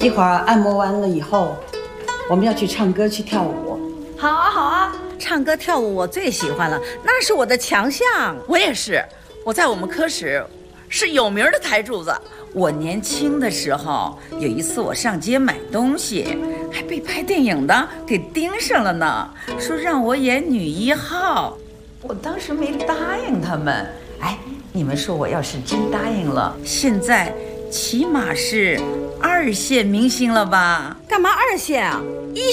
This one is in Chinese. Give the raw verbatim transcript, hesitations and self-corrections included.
一会儿按摩完了以后，我们要去唱歌去跳舞。 好啊好啊，唱歌跳舞我最喜欢了，那是我的强项。 我也是，我在我们科室是有名的台柱子。我年轻的时候，有一次我上街买东西，还被拍电影的给盯上了呢，说让我演女一号。我当时没答应他们。哎，你们说我要是真答应了，现在起码是二线明星了吧？ 干嘛二线啊？一